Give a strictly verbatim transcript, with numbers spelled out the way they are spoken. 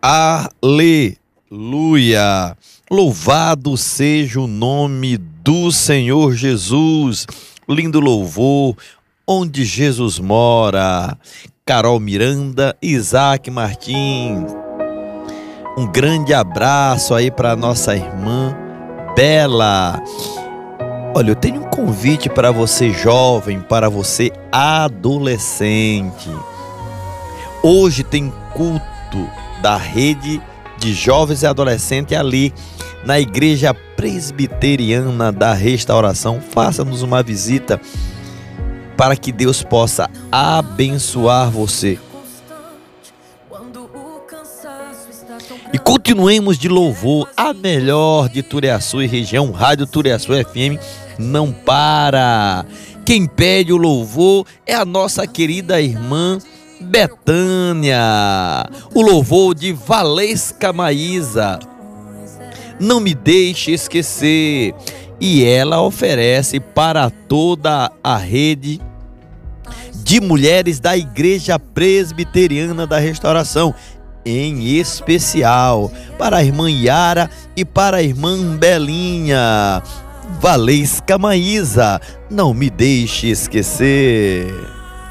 Aleluia! Louvado seja o nome do Senhor Jesus. Lindo louvor, onde Jesus mora. Carol Miranda, Isaac Martins. Um grande abraço aí para nossa irmã Bela. Olha, eu tenho um convite para você jovem, para você adolescente. Hoje tem culto da rede de jovens e adolescentes ali na Igreja Presbiteriana da Restauração. Faça-nos uma visita para que Deus possa abençoar você. E continuemos de louvor, a melhor de Turiaçu e região, Rádio Turiaçu F M não para. Quem pede o louvor é a nossa querida irmã Betânia, o louvor de Valesca Maísa, não me deixe esquecer, e ela oferece para toda a rede de mulheres da Igreja Presbiteriana da Restauração, em especial para a irmã Yara e para a irmã Belinha. Valesca Maísa, não me deixe esquecer.